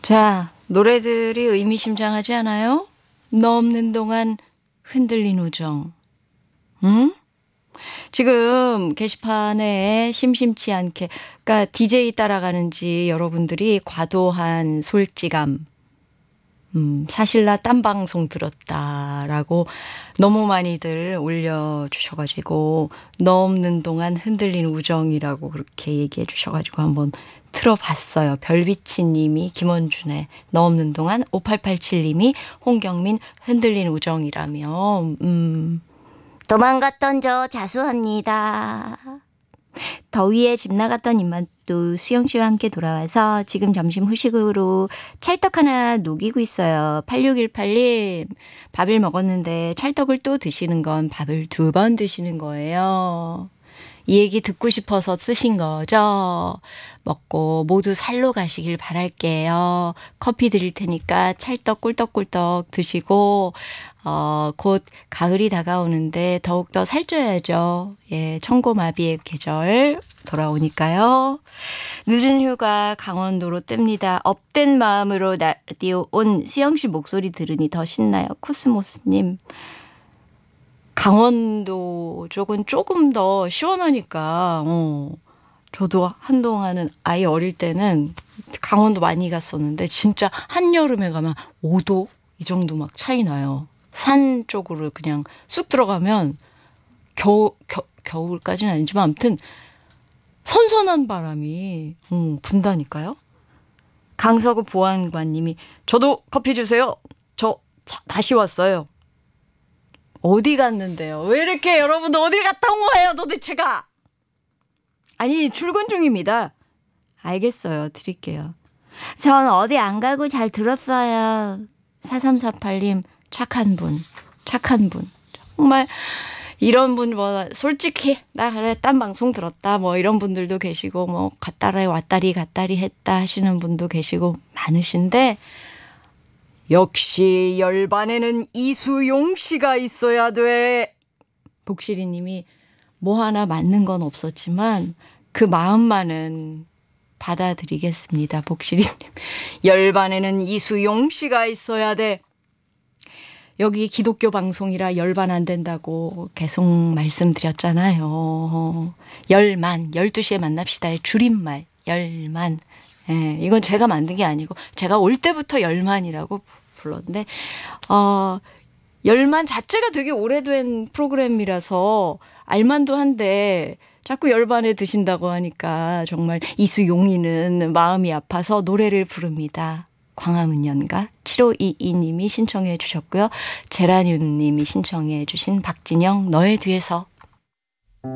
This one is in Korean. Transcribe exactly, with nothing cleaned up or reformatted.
자, 노래들이 의미심장하지 않아요? 너 없는 동안 흔들린 우정. 응? 지금 게시판에 심심치 않게, 그러니까 디제이 따라가는지 여러분들이 과도한 솔직함, 음, 사실 나 딴 방송 들었다라고 너무 많이들 올려주셔가지고 너 없는 동안 흔들린 우정이라고 그렇게 얘기해 주셔가지고 한번 틀어봤어요. 별비치 님이 김원준의 너 없는 동안, 오팔팔칠 님이 홍경민 흔들린 우정이라며. 음. 도망갔던 저 자수합니다. 더위에 집 나갔던 입맛도 수영 씨와 함께 돌아와서 지금 점심 후식으로 찰떡 하나 녹이고 있어요. 팔육일팔 님, 밥을 먹었는데 찰떡을 또 드시는 건 밥을 두 번 드시는 거예요. 이 얘기 듣고 싶어서 쓰신 거죠? 먹고 모두 살로 가시길 바랄게요. 커피 드릴 테니까 찰떡 꿀떡꿀떡 드시고 어, 곧 가을이 다가오는데 더욱더 살쪄야죠. 예, 청고마비의 계절 돌아오니까요. 늦은 휴가 강원도로 뜹니다. 업된 마음으로 라디오 온 수영 씨 목소리 들으니 더 신나요. 코스모스님. 강원도 쪽은 조금 더 시원하니까 어, 저도 한동안은 아예 어릴 때는 강원도 많이 갔었는데 진짜 한여름에 가면 오 도 이 정도 막 차이 나요. 산 쪽으로 그냥 쑥 들어가면 겨우, 겨, 겨울까지는 아니지만 아무튼 선선한 바람이 음, 분다니까요. 강서구 보안관님이 저도 커피 주세요. 저 자, 다시 왔어요. 어디 갔는데요? 왜 이렇게 여러분 어딜 갔다 온 거예요 도대체가? 아니 출근 중입니다. 알겠어요. 드릴게요. 전 어디 안 가고 잘 들었어요. 사삼사팔 님 착한 분. 착한 분. 정말 이런 분보다 솔직히 나 그래 딴 방송 들었다 뭐 이런 분들도 계시고 뭐 갔다리 왔다리 갔다리 했다 하시는 분도 계시고 많으신데 역시 열반에는 이수용 씨가 있어야 돼. 복실이 님이 뭐 하나 맞는 건 없었지만 그 마음만은 받아들이겠습니다. 복실이 님. 열반에는 이수용 씨가 있어야 돼. 여기 기독교 방송이라 열반 안 된다고 계속 말씀드렸잖아요. 열만, 열두 시에 만납시다의 줄임말. 열만. 예, 이건 제가 만든 게 아니고 제가 올 때부터 열만이라고 불렀는데 어, 열만 자체가 되게 오래된 프로그램이라서 알만도 한데 자꾸 열반에 드신다고 하니까 정말 이수용이는 마음이 아파서 노래를 부릅니다. 광화문 연가 칠오이이 님이 신청해 주셨고요. 제라늄 님이 신청해 주신 박진영 너의 뒤에서